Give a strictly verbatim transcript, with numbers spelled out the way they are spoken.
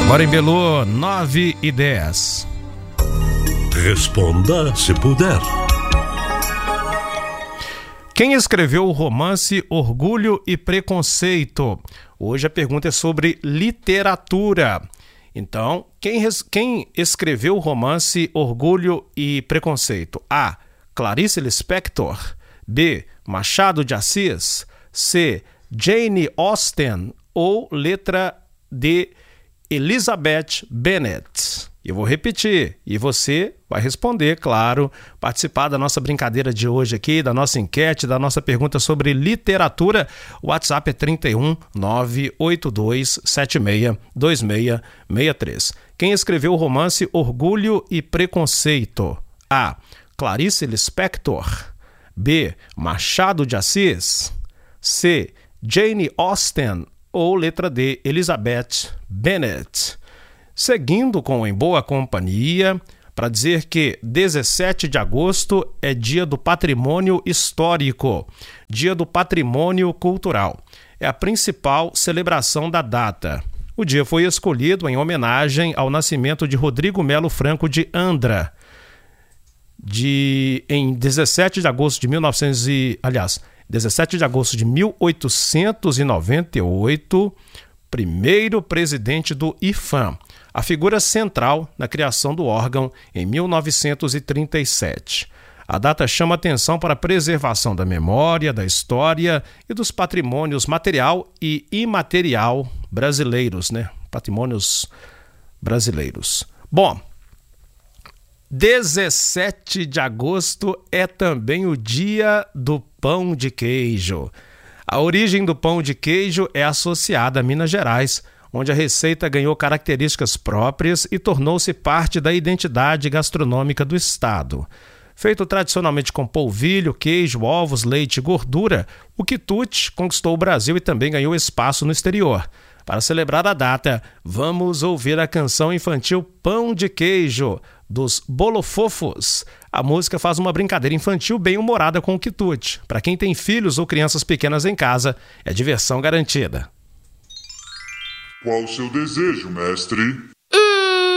Bora em Belô, nove e dez. Responda se puder. Quem escreveu o romance Orgulho e Preconceito? Hoje a pergunta é sobre literatura. Então, quem, res... quem escreveu o romance Orgulho e Preconceito? A. Clarice Lispector. B. Machado de Assis. C. Jane Austen. Ou letra D. Elizabeth Bennet. Eu vou repetir e você vai responder, claro, participar da nossa brincadeira de hoje aqui, da nossa enquete, da nossa pergunta sobre literatura. O WhatsApp é trinta e um, nove oito dois sete seis dois seis seis três. Quem escreveu o romance Orgulho e Preconceito? A. Clarice Lispector. B. Machado de Assis. C. Jane Austen. Ou letra D. Elizabeth Bennet. Seguindo com Em Boa Companhia, para dizer que dezessete de agosto é Dia do Patrimônio Histórico, Dia do Patrimônio Cultural. É a principal celebração da data. O dia foi escolhido em homenagem ao nascimento de Rodrigo Melo Franco de Andra, de, em dezessete de agosto de mil e novecentos e, aliás, dezessete de agosto de mil oitocentos e noventa e oito, primeiro presidente do I F A M, a figura central na criação do órgão em mil novecentos e trinta e sete. A data chama atenção para a preservação da memória, da história e dos patrimônios material e imaterial brasileiros, né? Patrimônios brasileiros. Bom, dezessete de agosto é também o Dia do Pão de Queijo. A origem do pão de queijo é associada a Minas Gerais, onde a receita ganhou características próprias e tornou-se parte da identidade gastronômica do estado. Feito tradicionalmente com polvilho, queijo, ovos, leite e gordura, o quitute conquistou o Brasil e também ganhou espaço no exterior. Para celebrar a data, vamos ouvir a canção infantil Pão de Queijo, dos Bolofofos. A música faz uma brincadeira infantil bem humorada com o quitute. Para quem tem filhos ou crianças pequenas em casa, é diversão garantida. Qual o seu desejo, mestre?